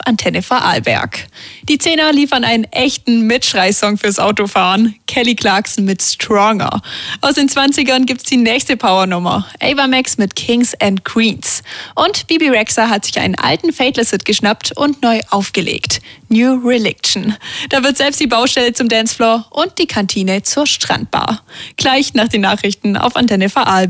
Antenne Vorarlberg. Die Zehner liefern einen echten Mitschreisong fürs Autofahren. Kelly Clarkson mit Stronger. Aus den 20ern gibt's die nächste Powernummer. Ava Max mit Kings and Queens. Und Bebe Rexha hat sich einen alten Faithless-Hit geschnappt und neu aufgelegt. New Religion. Da wird selbst die Baustelle zum Dancefloor und die Kantine zur Strandbar. Gleich nach den Nachrichten auf Antenne Vorarlberg.